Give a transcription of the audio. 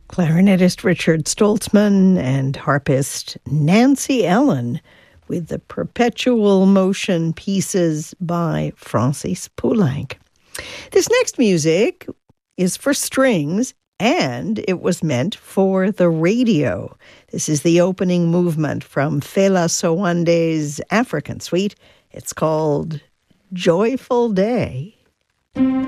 Clarinetist Richard Stoltzman and harpist Nancy Ellen with the Perpetual Motion pieces by Francis Poulenc. This next music is for strings, and it was meant for the radio. This is the opening movement from Fela Sowande's African Suite. It's called Joyful Day.